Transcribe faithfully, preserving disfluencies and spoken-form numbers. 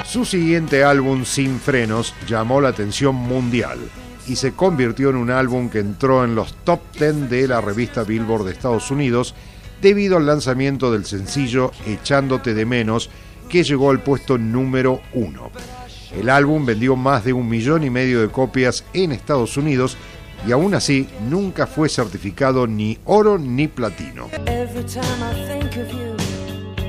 Su siguiente álbum, Sin Frenos, llamó la atención mundial y se convirtió en un álbum que entró en los top diez de la revista Billboard de Estados Unidos debido al lanzamiento del sencillo Echándote de Menos, que llegó al puesto número uno. El álbum vendió más de un millón y medio de copias en Estados Unidos y aún así nunca fue certificado ni oro ni platino. Every time I think of you.